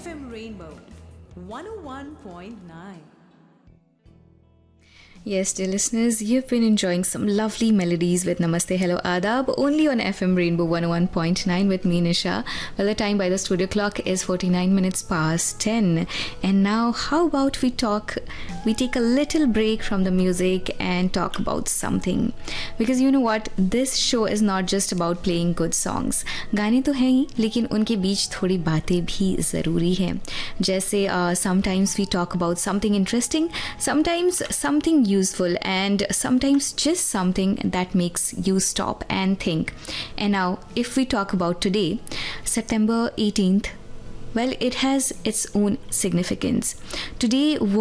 FM Rainbow 101.9. Yes, dear listeners, you've been enjoying some lovely melodies with Namaste Hello Adab only on FM Rainbow 101.9 with me, Nisha. Well, the time by the studio clock is 49 minutes past 10. And now, how about we take a little break from the music and talk about something. Because you know what, this show is not just about playing good songs. गाने तो हैं ही, लेकिन उनके बीच थोड़ी बातें भी ज़रूरी हैं. जैसे sometimes we talk about something interesting, sometimes something useful, and sometimes just something that makes you stop and think. And now, if we talk about today, September 18th, well, it has its own significance. Today